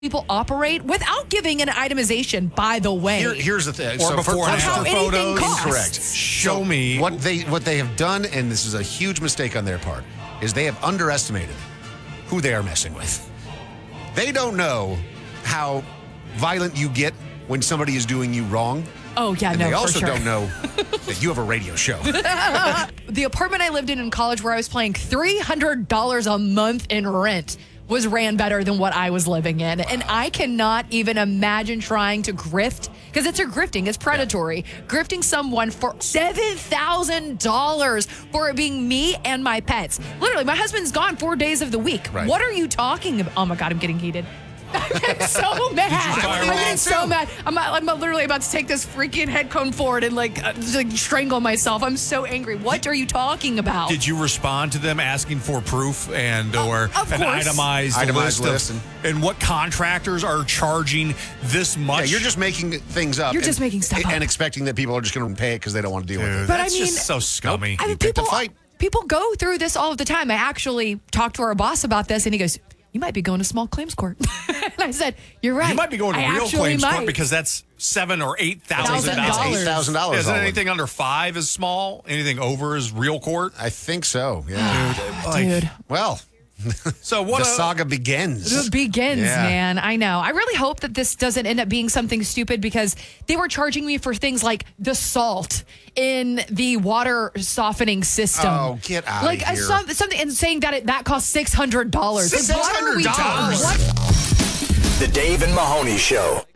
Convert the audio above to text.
people operate without giving an itemization, by the way. Here's the thing. Or before and how after anything photos. costs. Incorrect. Show me. What they have done, and this is a huge mistake on their part, is they have underestimated who they are messing with. They don't know how violent you get when somebody is doing you wrong. Oh, yeah, And no, they for also sure. don't know that you have a radio show. The apartment I lived in college where I was paying $300 a month in rent ran better than what I was living in. Wow. And I cannot even imagine trying to grift, because it's grifting, it's predatory. Yeah. Grifting someone for $7,000 for it being me and my pets. Literally, my husband's gone 4 days of the week. Right. What are you talking about? Oh my God, I'm getting heated. I'm getting so mad. I'm getting so mad. I'm literally about to take this freaking head cone forward and strangle myself. I'm so angry. What are you talking about? Did you respond to them asking for proof or an itemized list and what contractors are charging this much? Yeah, you're just making things up. You're just making stuff up. And expecting that people are just going to pay it because they don't want to deal with it. But that's just so scummy. I mean, fight. People go through this all of the time. I actually talked to our boss about this, and he goes, "You might be going to small claims court." And I said, "You're right. You might be going to real claims court because that's $7,000 or $8,000. $8,000. Isn't anything under $5,000 is small? Anything over is real court? I think so. Yeah, dude. Well. So what the saga begins. It begins, man. I know. I really hope that this doesn't end up being something stupid, because they were charging me for things like the salt in the water softening system. Oh, get out of here. Something, and saying that that costs $600. $600? What? The Dave and Mahoney Show.